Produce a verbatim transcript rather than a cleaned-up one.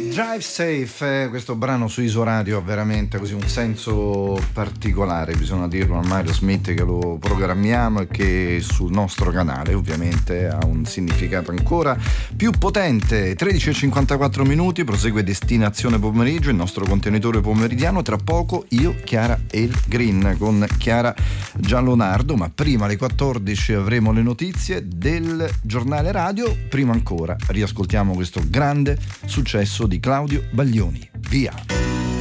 Drive Safe, eh, questo brano su Isoradio ha veramente così un senso particolare, bisogna dirlo a Mario Smith che lo programmiamo e che sul nostro canale ovviamente ha un significato ancora più potente. Tredici e cinquantaquattro minuti, prosegue Destinazione Pomeriggio, il nostro contenitore pomeridiano. Tra poco io, Chiara e il Green con Chiara Giallonardo, ma prima alle quattordici avremo le notizie del giornale radio. Prima ancora riascoltiamo questo grande successo di Claudio Baglioni. Via!